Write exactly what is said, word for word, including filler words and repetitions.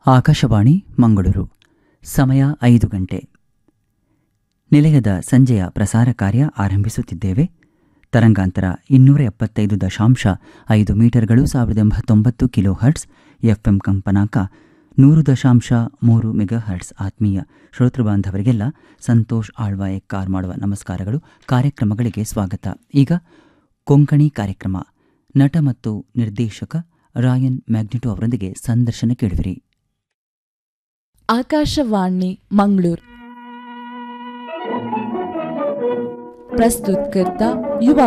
ಆಕಾಶವಾಣಿ ಮಂಗಳೂರು. ಸಮಯ ಐದು ಗಂಟೆ. ನಿಲಯದ ಸಂಜೆಯ ಪ್ರಸಾರ ಕಾರ್ಯ ಆರಂಭಿಸುತ್ತಿದ್ದೇವೆ. ತರಂಗಾಂತರ ಇನ್ನೂರ ಎಪ್ಪತ್ತೈದು ದಶಾಂಶ ಐದು ಮೀಟರ್ಗಳು, ಸಾವಿರದ ಎಂಬತ್ತೊಂಬತ್ತು ಕಿಲೋ ಹರ್ಟ್ಸ್, ಎಫ್ಎಂ ಕಂಪನಾಂಕ ನೂರು ದಶಾಂಶ ಮೂರು ಮೆಗಾ ಹರ್ಟ್ಸ್. ಆತ್ಮೀಯ ಶ್ರೋತೃ ಬಾಂಧವರಿಗೆಲ್ಲ ಸಂತೋಷ್ ಆಳ್ವಾಯ್ ಕಾರ್ ಮಾಡುವ ನಮಸ್ಕಾರಗಳು. ಕಾರ್ಯಕ್ರಮಗಳಿಗೆ ಸ್ವಾಗತ. ಈಗ ಕೊಂಕಣಿ ಕಾರ್ಯಕ್ರಮ. ನಟ ಮತ್ತು ನಿರ್ದೇಶಕ ರಾಯನ್ ಮ್ಯಾಗ್ನಿಟೋ ಅವರೊಂದಿಗೆ ಸಂದರ್ಶನ ಕೇಳುವಿರಿ. ಆಕಾಶವಾಣಿ ಮಂಗಳೂರು. ಪ್ರಸ್ತುತಕರ್ತ ಯುವ